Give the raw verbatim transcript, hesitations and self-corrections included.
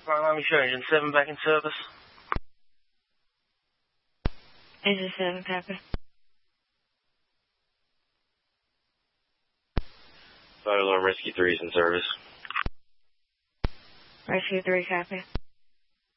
Fire alarm, you show engine seven back in service. Engine seven, copy. Fire alarm, rescue three is in service. Rescue three, copy.